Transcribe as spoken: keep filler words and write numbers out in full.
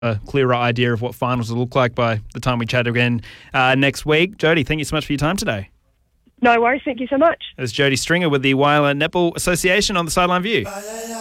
a clearer idea of what finals will look like by the time we chat again uh, next week. Jodie, thank you so much for your time today. No worries. Thank you so much. There's Jodie Stringer with the Whyalla Netball Association on the Sideline View.